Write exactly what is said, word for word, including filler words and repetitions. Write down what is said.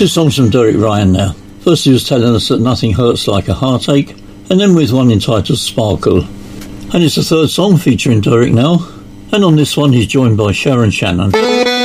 Two songs from Derek Ryan now. First he was telling us that nothing hurts like a heartache, and then with one entitled Sparkle. And it's the third song featuring Derek now, and on this one he's joined by Sharon Shannon.